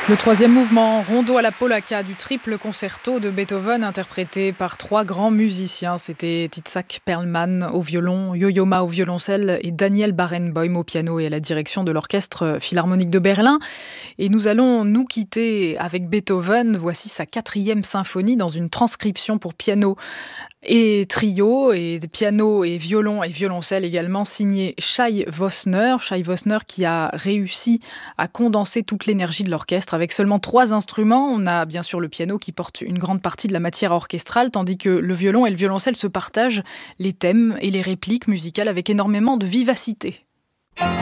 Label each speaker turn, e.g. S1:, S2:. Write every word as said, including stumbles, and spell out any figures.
S1: Le troisième mouvement, Rondo à la polacca du triple concerto de Beethoven, interprété par trois grands musiciens. C'était Itzhak Perlman au violon, Yo-Yo Ma au violoncelle et Daniel Barenboim au piano et à la direction de l'Orchestre Philharmonique de Berlin. Et nous allons nous quitter avec Beethoven. Voici sa quatrième symphonie dans une transcription pour piano et trio, et piano et violon et violoncelle également, signé Shai Vosner. Shai Vosner qui a réussi à condenser toute l'énergie de l'orchestre avec seulement trois instruments. On a bien sûr le piano qui porte une grande partie de la matière orchestrale, tandis que le violon et le violoncelle se partagent les thèmes et les répliques musicales avec énormément de vivacité.